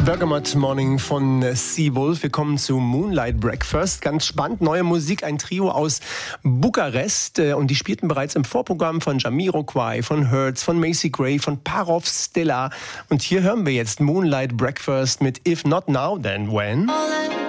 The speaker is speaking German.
Bergamot Morning von Seawolf. Wir kommen zu Moonlight Breakfast. Ganz spannend, neue Musik, ein Trio aus Bukarest. Und die spielten bereits im Vorprogramm von Jamiroquai, von Hertz, von Macy Gray, von Parov Stella. Und hier hören wir jetzt Moonlight Breakfast mit If Not Now, Then When.